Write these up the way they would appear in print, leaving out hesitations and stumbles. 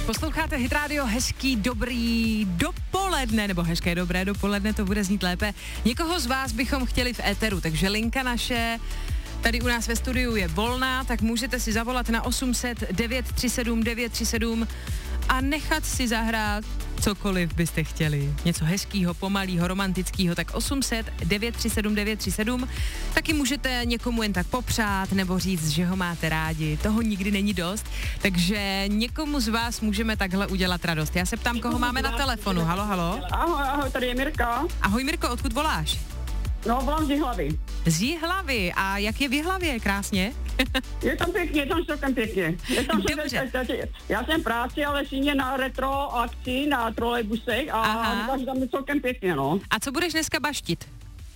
Posloucháte Hit Radio, hezký dobrý dopoledne, nebo hezké dobré dopoledne, to bude znít lépe. Někoho z vás bychom chtěli v éteru, takže linka naše tady u nás ve studiu je volná, tak můžete si zavolat na 800 937 937 a nechat si zahrát cokoliv byste chtěli. Něco hezkýho, pomalýho, romantickýho, tak 800 937 937. Taky můžete někomu jen tak popřát nebo říct, že ho máte rádi. Toho nikdy není dost, takže někomu z vás můžeme takhle udělat radost. Já se ptám, koho máme na telefonu. Halo, halo. Ahoj, tady je Mirka. Ahoj Mirko, odkud voláš? No, volám z Jihlavy. Z Jihlavy. A jak je v Jihlavě? Krásně? Je tam pěkně, je tam celkem pěkně. Dobře. Já jsem práci, ale síně na retro akci, na trolejbusech a říkám, tam je celkem pěkně, no. A co budeš dneska baštit?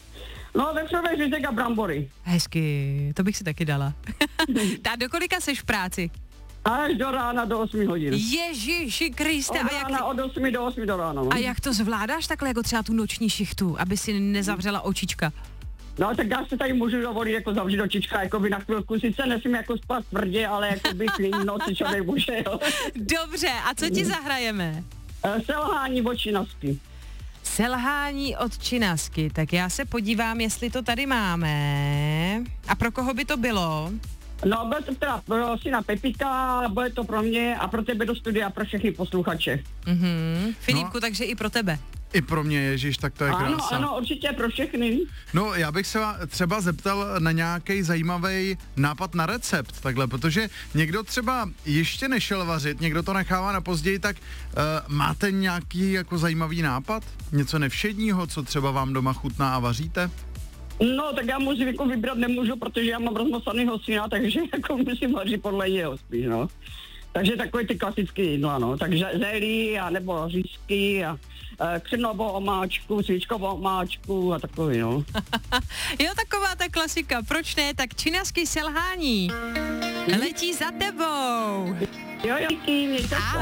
No, vepřové řízek a brambory. Hezky, to bych si taky dala. Tak do kolika seš v práci? Až do rána do 8 hodin. Ježiši Kriste. Od 8 do 8 do rána. No. A jak to zvládáš takhle, jako třeba tu noční šichtu, aby si nezavřela očička? No, tak já se tady můžu dovolit jako zavřít očička, jako by na chvilku, sice nesmím jako spát tvrdě, ale jako by klidný noci člověk může, jo. Dobře, a co ti zahrajeme? Selhání od Činasky. Selhání od Činasky, tak já se podívám, jestli to tady máme. A pro koho by to bylo? No, bude to teda pro syna Pepíka, bude to pro mě a pro tebe do studia, pro všechny posluchače. Filipku, no. Takže i pro tebe. I pro mě, Ježíš, tak to je krása. Ano, určitě pro všechny. No, já bych se třeba zeptal na nějaký zajímavý nápad na recept, takhle, protože někdo třeba ještě nešel vařit, někdo to nechává na později, tak máte nějaký jako zajímavý nápad? Něco nevšedního, co třeba vám doma chutná a vaříte? No, tak já můžu jako vybrat nemůžu, protože já mám rozmosanýho syna, takže jako musím vařit podle něho spíš, no. Takže takové ty klasické jídla, no. Takže zelí, a nebo řízky a křenovou omáčku, svíčkovou omáčku a takový, no. Jo, taková ta klasika, proč ne? Tak Činasky selhání letí za tebou. Jo, díky, mějte se.